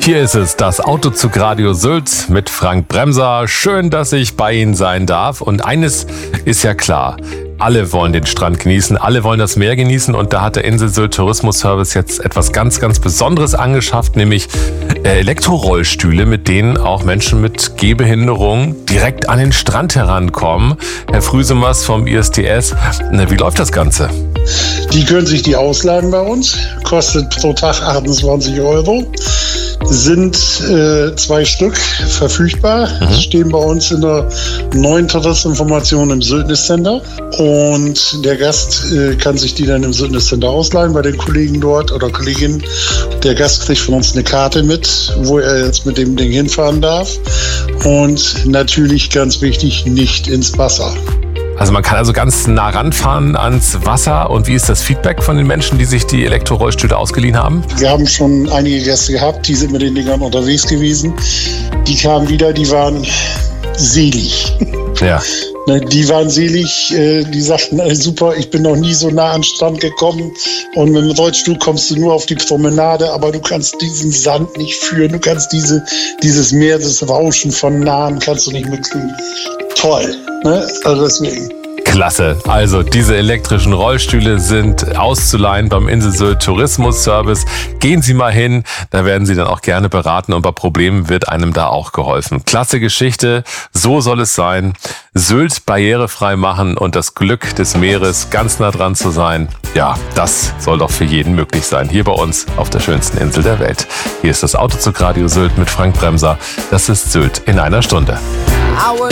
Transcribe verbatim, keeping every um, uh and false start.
Hier ist es, das Autozug Radio Sylt mit Frank Bremser. Schön, dass ich bei Ihnen sein darf. Und eines ist ja klar. Alle wollen den Strand genießen, alle wollen das Meer genießen und da hat der Insel Sylt Tourismus-Service jetzt etwas ganz, ganz Besonderes angeschafft, nämlich Elektrorollstühle, mit denen auch Menschen mit Gehbehinderung direkt an den Strand herankommen. Herr Früsemers vom I S T S, wie läuft das Ganze? Die können sich die ausleihen bei uns, kostet pro Tag achtundzwanzig Euro. Sind äh, zwei Stück verfügbar, mhm. stehen bei uns in der neuen Touristinformation im Syltnis Center und der Gast äh, kann sich die dann im Syltnis Center ausleihen bei den Kollegen dort oder Kolleginnen. Der Gast kriegt von uns eine Karte mit, wo er jetzt mit dem Ding hinfahren darf und natürlich ganz wichtig, nicht ins Wasser. Also man kann also ganz nah ranfahren ans Wasser. Und wie ist das Feedback von den Menschen, die sich die Elektrorollstühle ausgeliehen haben? Wir haben schon einige Gäste gehabt, die sind mit den Dingern unterwegs gewesen. Die kamen wieder, die waren selig. Ja. Die waren selig, die sagten, super, ich bin noch nie so nah an den Strand gekommen und mit dem Rollstuhl kommst du nur auf die Promenade, aber du kannst diesen Sand nicht führen, du kannst diese, dieses Meer, das Rauschen von Nahen kannst du nicht mitkriegen. Toll, ne? Also deswegen. Klasse. Also diese elektrischen Rollstühle sind auszuleihen beim Insel Sylt Tourismus Service. Gehen Sie mal hin, da werden Sie dann auch gerne beraten und bei Problemen wird einem da auch geholfen. Klasse Geschichte, so soll es sein. Sylt barrierefrei machen und das Glück des Meeres ganz nah dran zu sein. Ja, das soll doch für jeden möglich sein. Hier bei uns auf der schönsten Insel der Welt. Hier ist das Autozug Radio Sylt mit Frank Bremser. Das ist Sylt in einer Stunde. Our